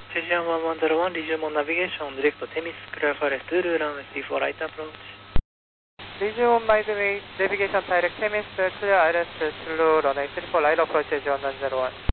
Region 1101, Region 1 Navigation, direct to Temis, clear for Tulu, runway 34 right approach. Region 1 Navigation, direct Temis, clear ILS, Tulu, runway 34 right approach, Region 101.